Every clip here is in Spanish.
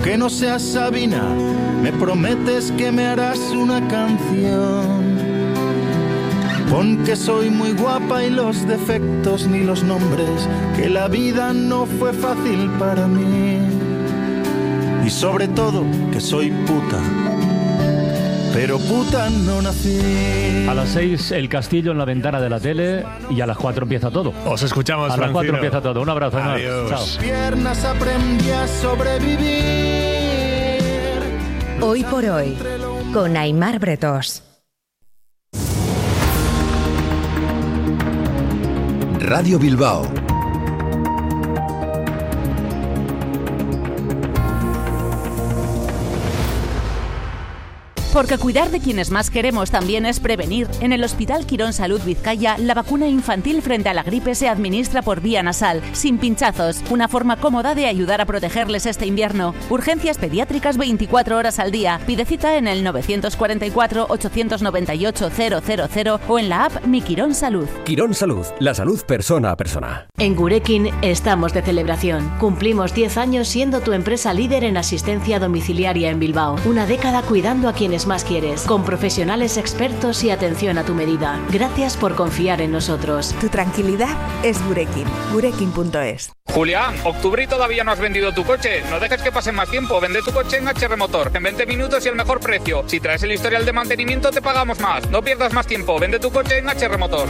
aunque no seas Sabina, me prometes que me harás una canción. Pon que soy muy guapa y los defectos ni los nombres, que la vida no fue fácil para mí. Y sobre todo que soy puta, pero puta no nací. A las 6 el castillo en la ventana de la tele y a las 4 empieza todo. Os escuchamos, a las 4 empieza todo. Un abrazo. Adiós. Chao. Piernas aprendí a sobrevivir. Hoy por hoy, con Aimar Bretós. Radio Bilbao. Porque cuidar de quienes más queremos también es prevenir. En el Hospital Quirón Salud Vizcaya, la vacuna infantil frente a la gripe se administra por vía nasal, sin pinchazos. Una forma cómoda de ayudar a protegerles este invierno. Urgencias pediátricas 24 horas al día. Pide cita en el 944-898-000 o en la app Mi Quirón Salud. Quirón Salud, la salud persona a persona. En Gurekin estamos de celebración. Cumplimos 10 años siendo tu empresa líder en asistencia domiciliaria en Bilbao. Una década cuidando a quienes más quieres, con profesionales expertos y atención a tu medida. Gracias por confiar en nosotros. Tu tranquilidad es Gurekin. Gurekin.es. Julián, octubre y todavía no has vendido tu coche. No dejes que pase más tiempo. Vende tu coche en HR Motor. En 20 minutos y el mejor precio. Si traes el historial de mantenimiento te pagamos más. No pierdas más tiempo. Vende tu coche en HR Motor.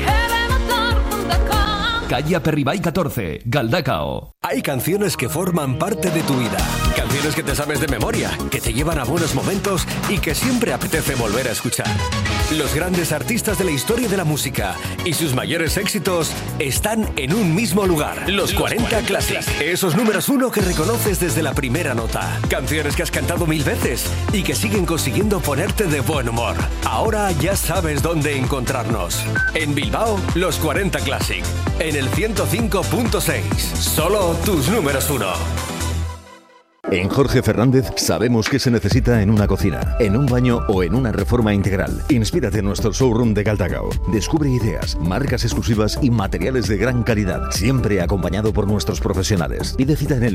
Calle Aperribay 14, Galdacao. Hay canciones que forman parte de tu vida. Canciones que te sabes de memoria, que te llevan a buenos momentos y que siempre apetece volver a escuchar. Los grandes artistas de la historia de la música y sus mayores éxitos están en un mismo lugar. Los 40 Classic. Esos números uno que reconoces desde la primera nota. Canciones que has cantado 1000 veces y que siguen consiguiendo ponerte de buen humor. Ahora ya sabes dónde encontrarnos. En Bilbao, los 40 Classic. En el 105.6. Solo tus números uno. En Jorge Fernández sabemos qué se necesita en una cocina, en un baño o en una reforma integral. Inspírate en nuestro showroom de Galdacao. Descubre ideas, marcas exclusivas y materiales de gran calidad, siempre acompañado por nuestros profesionales. Pide cita en el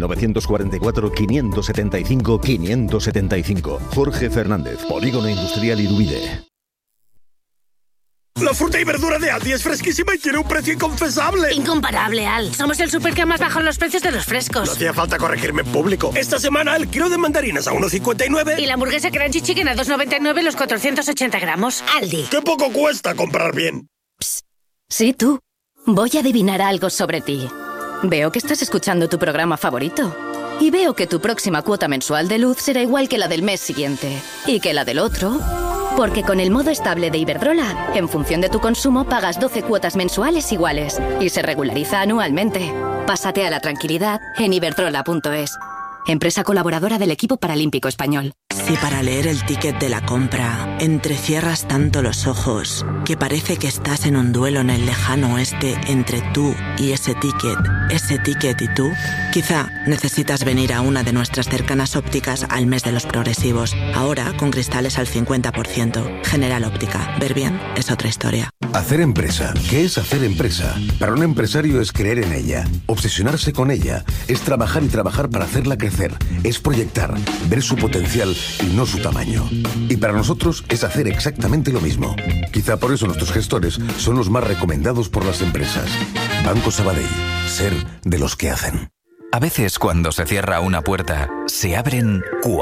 944-575-575. Jorge Fernández, Polígono Industrial Irubide. La fruta y verdura de Aldi es fresquísima y tiene un precio inconfesable. Incomparable, Al. Somos el súper que más baja los precios de los frescos. No hacía falta corregirme en público. Esta semana el kilo de mandarinas a 1,59. Y la hamburguesa Crunchy Chicken a 2,99 los 480 gramos. Aldi. ¡Qué poco cuesta comprar bien! Psst. Sí, tú. Voy a adivinar algo sobre ti. Veo que estás escuchando tu programa favorito. Y veo que tu próxima cuota mensual de luz será igual que la del mes siguiente. Y que la del otro... Porque con el modo estable de Iberdrola, en función de tu consumo pagas 12 cuotas mensuales iguales y se regulariza anualmente. Pásate a la tranquilidad en iberdrola.es. Empresa colaboradora del equipo paralímpico español. Si para leer el ticket de la compra entrecierras tanto los ojos que parece que estás en un duelo en el lejano oeste entre tú y ese ticket y tú, quizá necesitas venir a una de nuestras cercanas ópticas al mes de los progresivos. Ahora con cristales al 50%. General Óptica. Ver bien es otra historia. Hacer empresa. ¿Qué es hacer empresa? Para un empresario es creer en ella, obsesionarse con ella, es trabajar y trabajar para hacerla crecer, es proyectar, ver su potencial y no su tamaño. Y para nosotros es hacer exactamente lo mismo. Quizá por eso nuestros gestores son los más recomendados por las empresas. Banco Sabadell. Ser de los que hacen. A veces cuando se cierra una puerta, se abren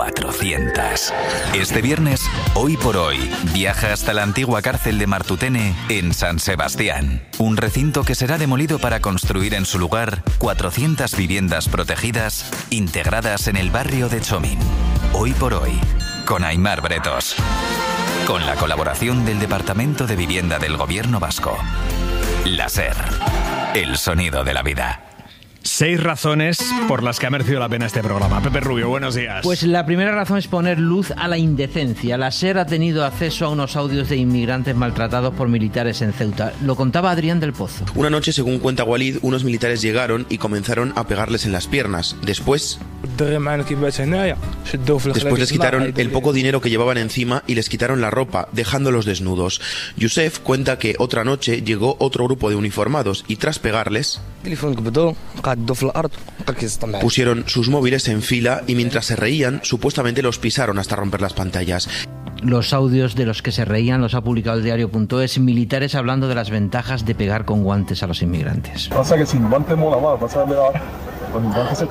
400. Este viernes, Hoy por Hoy, viaja hasta la antigua cárcel de Martutene en San Sebastián. Un recinto que será demolido para construir en su lugar 400 viviendas protegidas integradas en el barrio de Chomín. Hoy por Hoy, con Aimar Bretós. Con la colaboración del Departamento de Vivienda del Gobierno Vasco. La SER, el sonido de la vida. 6 razones por las que ha merecido la pena este programa. Pepe Rubio, buenos días. Pues la primera razón es poner luz a la indecencia. La SER ha tenido acceso a unos audios de inmigrantes maltratados por militares en Ceuta. Lo contaba Adrián del Pozo. Una noche, según cuenta Walid, unos militares llegaron y comenzaron a pegarles en las piernas. Después les quitaron el poco dinero que llevaban encima y les quitaron la ropa, dejándolos desnudos. Youssef cuenta que otra noche llegó otro grupo de uniformados y tras pegarles... Pusieron sus móviles en fila y mientras se reían, supuestamente los pisaron hasta romper las pantallas. Los audios de los que se reían los ha publicado el diario.es, militares hablando de las ventajas de pegar con guantes a los inmigrantes. Pasa que sin guante mola más, vas a ver... Con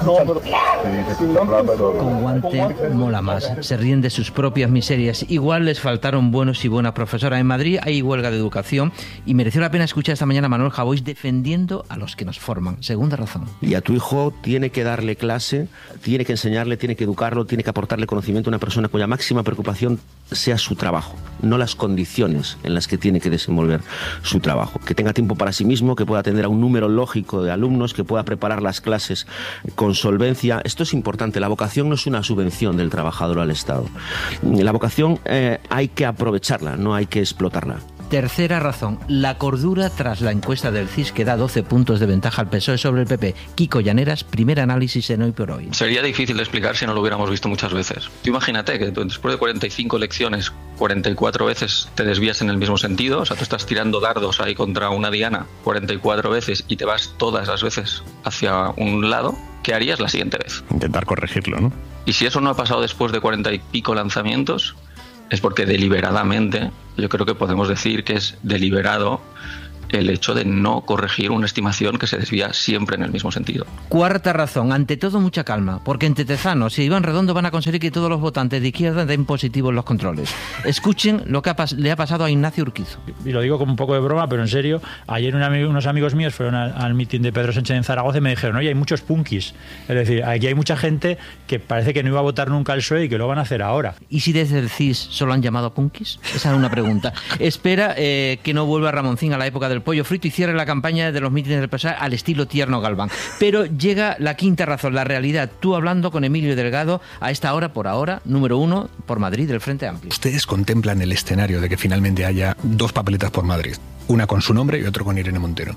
guante mola más. Se ríen de sus propias miserias. Igual les faltaron buenos y buenas profesoras. En Madrid hay huelga de educación y mereció la pena escuchar esta mañana a Manuel Javois defendiendo a los que nos forman. Segunda razón. Y a tu hijo tiene que darle clase, tiene que enseñarle, tiene que educarlo, tiene que aportarle conocimiento a una persona cuya máxima preocupación sea su trabajo, no las condiciones en las que tiene que desenvolver su trabajo. Que tenga tiempo para sí mismo, que pueda atender a un número lógico de alumnos, que pueda preparar las clases con solvencia. Esto es importante. La vocación no es una subvención del trabajador al Estado. La vocación hay que aprovecharla, no hay que explotarla. Tercera razón, la cordura tras la encuesta del CIS que da 12 puntos de ventaja al PSOE sobre el PP. Kiko Llaneras, primer análisis en Hoy por Hoy. Sería difícil de explicar si no lo hubiéramos visto muchas veces. Tú imagínate que después de 45 elecciones, 44 veces te desvías en el mismo sentido. O sea, tú estás tirando dardos ahí contra una diana 44 veces y te vas todas las veces hacia un lado. ¿Qué harías la siguiente vez? Intentar corregirlo, ¿no? Y si eso no ha pasado después de 40 y pico lanzamientos, es porque deliberadamente, yo creo que podemos decir que es deliberado el hecho de no corregir una estimación que se desvía siempre en el mismo sentido. Cuarta razón, ante todo mucha calma, porque entre Tezanos y Iván Redondo van a conseguir que todos los votantes de izquierda den positivo en los controles. Escuchen lo que le ha pasado a Ignacio Urquizo. Y lo digo como un poco de broma, pero en serio, ayer unos amigos míos fueron al mitin de Pedro Sánchez en Zaragoza y me dijeron, oye, hay muchos punkis. Es decir, aquí hay mucha gente que parece que no iba a votar nunca al PSOE y que lo van a hacer ahora. ¿Y si desde el CIS solo han llamado punkis? Esa es una pregunta. Espera que no vuelva Ramoncín a la época del pollo frito y cierre la campaña de los mítines del PSOE al estilo Tierno Galván. Pero llega la quinta razón, la realidad. Tú hablando con Emilio Delgado a esta hora, por ahora, número 1 por Madrid del Frente Amplio. Ustedes contemplan el escenario de que finalmente haya dos papeletas por Madrid, una con su nombre y otra con Irene Montero.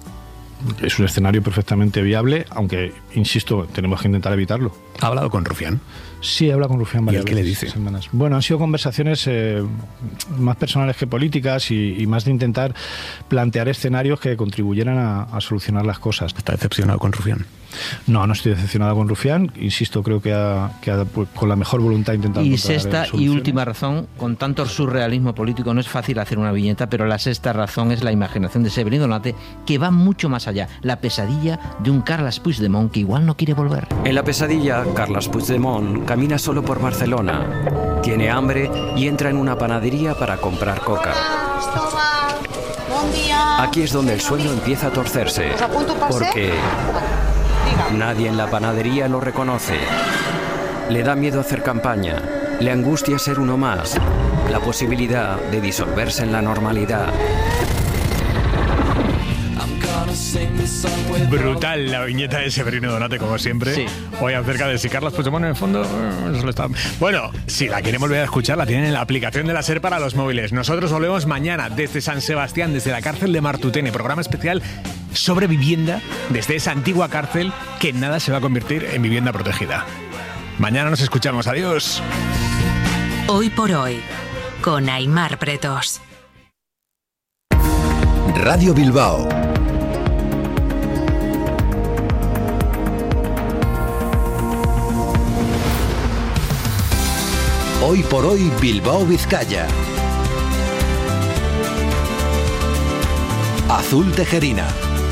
Es un escenario perfectamente viable, aunque, insisto, tenemos que intentar evitarlo. ¿Ha hablado con Rufián? Sí, he hablado con Rufián varias veces. ¿Y qué le dice? Semanas. Bueno, han sido conversaciones más personales que políticas y más de intentar plantear escenarios que contribuyeran a solucionar las cosas. ¿Está decepcionado con Rufián? No estoy decepcionado con Rufián. Insisto, creo que ha con la mejor voluntad intentado. Y sexta y última razón, con tanto surrealismo político no es fácil hacer una viñeta, pero la sexta razón es la imaginación de Severino Donate, que va mucho más allá. La pesadilla de un Carles Puigdemont que igual no quiere volver. En la pesadilla, Carles Puigdemont camina solo por Barcelona. Tiene hambre y entra en una panadería para comprar coca. Aquí es donde el sueño empieza a torcerse, porque nadie en la panadería lo reconoce. Le da miedo hacer campaña, le angustia ser uno más, la posibilidad de disolverse en la normalidad. Brutal la viñeta de Severino Donate, como siempre. Sí. Hoy acerca de si Carles Puigdemont en el fondo solo está... Bueno, si la quieren volver a escuchar, la tienen en la aplicación de la SER para los móviles. Nosotros volvemos mañana desde San Sebastián, desde la cárcel de Martutene, programa especial sobre vivienda desde esa antigua cárcel que en nada se va a convertir en vivienda protegida. Mañana nos escuchamos. Adiós. Hoy por hoy, con Aimar Bretos. Radio Bilbao. Hoy por hoy, Bilbao, Vizcaya. Azul Tejerina.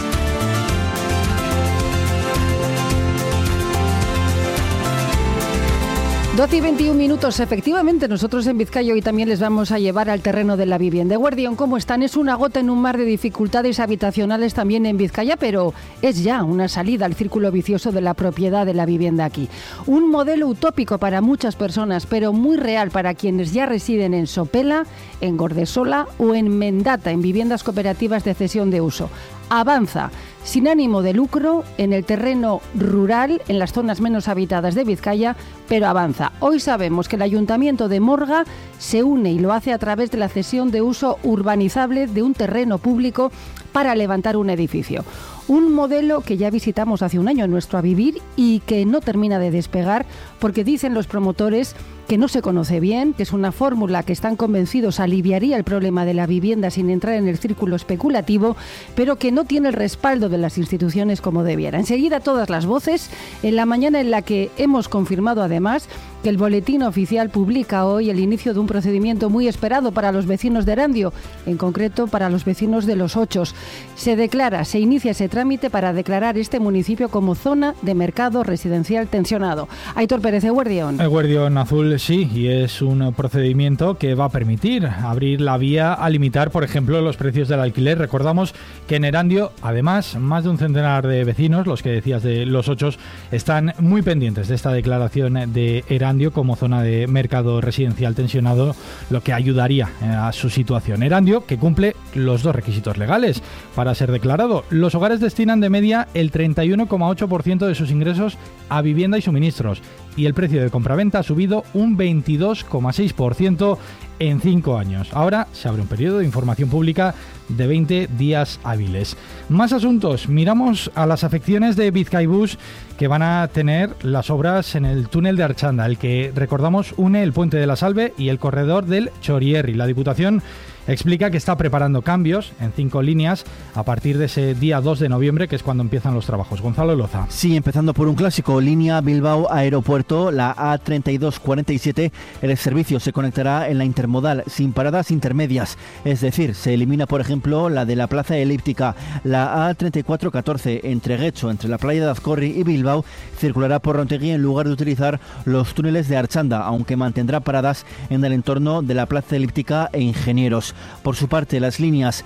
12 y 21 minutos, efectivamente, nosotros en Vizcaya hoy también les vamos a llevar al terreno de la vivienda. Guardián, ¿cómo están? Es una gota en un mar de dificultades habitacionales también en Vizcaya, pero es ya una salida al círculo vicioso de la propiedad de la vivienda aquí. Un modelo utópico para muchas personas, pero muy real para quienes ya residen en Sopela, en Gordesola o en Mendata, en viviendas cooperativas de cesión de uso. Avanza, sin ánimo de lucro, en el terreno rural, en las zonas menos habitadas de Vizcaya, pero avanza. Hoy sabemos que el Ayuntamiento de Morga se une y lo hace a través de la cesión de uso urbanizable de un terreno público para levantar un edificio. Un modelo que ya visitamos hace un año en nuestro Avivir y que no termina de despegar porque dicen los promotores que no se conoce bien, que es una fórmula que están convencidos aliviaría el problema de la vivienda sin entrar en el círculo especulativo, pero que no tiene el respaldo de las instituciones como debiera. Enseguida todas las voces, en la mañana en la que hemos confirmado además que el Boletín Oficial publica hoy el inicio de un procedimiento muy esperado para los vecinos de Erandio, en concreto para los vecinos de Los Ochos. Se inicia ese trámite para declarar este municipio como zona de mercado residencial tensionado. Aitor Pérez, Eguerdión. Eguerdión Azul, sí, y es un procedimiento que va a permitir abrir la vía a limitar, por ejemplo, los precios del alquiler. Recordamos que en Erandio, además, más de un centenar de vecinos, los que decías de Los Ochos, están muy pendientes de esta declaración de Erandio como zona de mercado residencial tensionado, lo que ayudaría a su situación. Erandio, que cumple los dos requisitos legales para ser declarado. Los hogares destinan de media el 31,8% de sus ingresos a vivienda y suministros, y el precio de compraventa ha subido un 22,6% en 5 años. Ahora se abre un periodo de información pública de 20 días hábiles. Más asuntos. Miramos a las afecciones de Bizkaibus que van a tener las obras en el túnel de Archanda, el que, recordamos, une el Puente de la Salve y el corredor del Chorierri. La Diputación explica que está preparando cambios en 5 líneas a partir de ese día 2 de noviembre, que es cuando empiezan los trabajos. Gonzalo Loza. Sí, empezando por un clásico, línea Bilbao Aeropuerto, la A3247. El servicio se conectará en la intermodal sin paradas intermedias, es decir, se elimina, por ejemplo, la de la Plaza Elíptica. La A3414 entre Guecho, entre la playa de Azcorri y Bilbao, circulará por Rontegui en lugar de utilizar los túneles de Archanda, aunque mantendrá paradas en el entorno de la Plaza Elíptica e Ingenieros. Por su parte, las líneas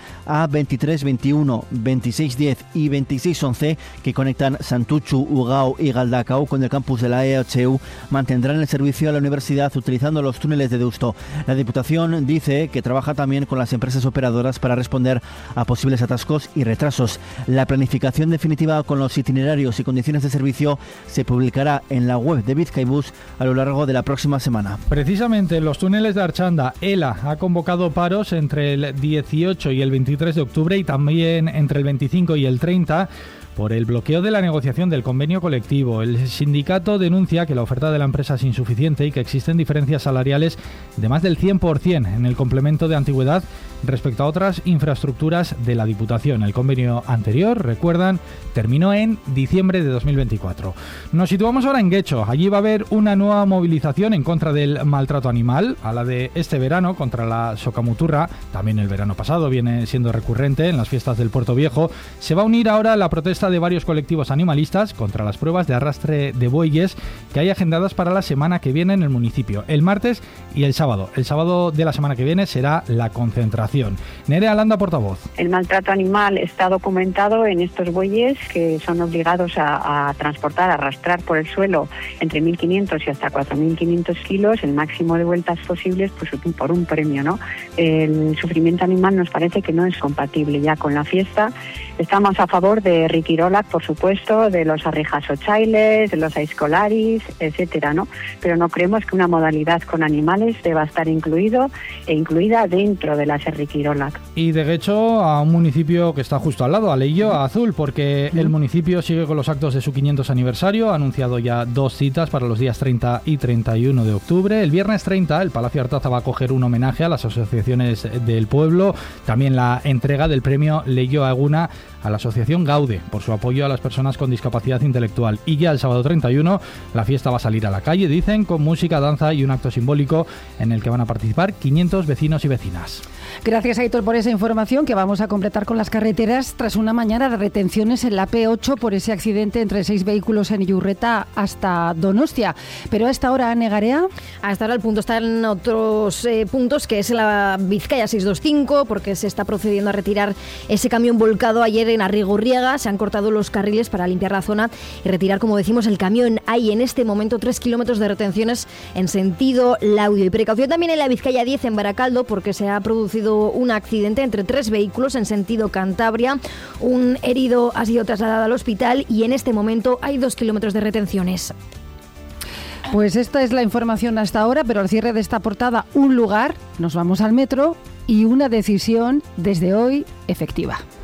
A2321, 2610 y 2611, que conectan Santuchu, Ugao y Galdacao con el campus de la EHU, mantendrán el servicio a la universidad utilizando los túneles de Deusto. La Diputación dice que trabaja también con las empresas operadoras para responder a posibles atascos y retrasos. La planificación definitiva con los itinerarios y condiciones de servicio se publicará en la web de Bizkaibus a lo largo de la próxima semana. Precisamente en los túneles de Archanda, ELA ha convocado paros entre el 18 y el 23 de octubre y también entre el 25 y el 30 por el bloqueo de la negociación del convenio colectivo. El sindicato denuncia que la oferta de la empresa es insuficiente y que existen diferencias salariales de más del 100% en el complemento de antigüedad respecto a otras infraestructuras de la Diputación. El convenio anterior, recuerdan, terminó en diciembre de 2024. Nos situamos ahora en Guecho. Allí va a haber una nueva movilización en contra del maltrato animal, a la de este verano contra la socamuturra. También el verano pasado viene siendo recurrente en las fiestas del Puerto Viejo. Se va a unir ahora la protesta de varios colectivos animalistas contra las pruebas de arrastre de bueyes que hay agendadas para la semana que viene en el municipio, el martes y el sábado. El sábado de la semana que viene será la concentración. Nerea Landa, portavoz. El maltrato animal está documentado en estos bueyes que son obligados a transportar, a arrastrar por el suelo entre 1.500 y hasta 4.500 kilos, el máximo de vueltas posibles, pues por un premio, ¿no? El sufrimiento animal nos parece que no es compatible ya con la fiesta. Estamos a favor de Riquirolac, por supuesto, de los Arrijasochailes, de los Aiscolaris, etcétera, ¿no? Pero no creemos que una modalidad con animales deba estar incluida dentro de la Riquirolac. Y de Guecho a un municipio que está justo al lado, a Leillo, a Azul, porque el municipio sigue con los actos de su 500 aniversario. Ha anunciado ya 2 citas para los días 30 y 31 de octubre. El viernes 30, el Palacio Artaza va a acoger un homenaje a las asociaciones del pueblo. También la entrega del premio Leillo Aguna a la asociación Gaude por su apoyo a las personas con discapacidad intelectual. Y ya el sábado 31 la fiesta va a salir a la calle, dicen, con música, danza y un acto simbólico en el que van a participar 500 vecinos y vecinas. Gracias, Aitor, por esa información que vamos a completar con las carreteras tras una mañana de retenciones en la P8 por ese accidente entre 6 vehículos en Iurreta hasta Donostia. Pero a esta hora, Negarea. Hasta ahora el punto está en otros puntos, que es la Vizcaya 625, porque se está procediendo a retirar ese camión volcado ayer en Arrigorriaga. Se han cortado los carriles para limpiar la zona y retirar, como decimos, el camión. Hay en este momento 3 kilómetros de retenciones en sentido Laudio. Y precaución también en la Vizcaya 10 en Baracaldo, porque se ha producido un accidente entre 3 vehículos en sentido Cantabria. Un herido ha sido trasladado al hospital y en este momento hay 2 kilómetros de retenciones. Pues esta es la información hasta ahora, pero al cierre de esta portada, un lugar, nos vamos al metro y una decisión desde hoy efectiva.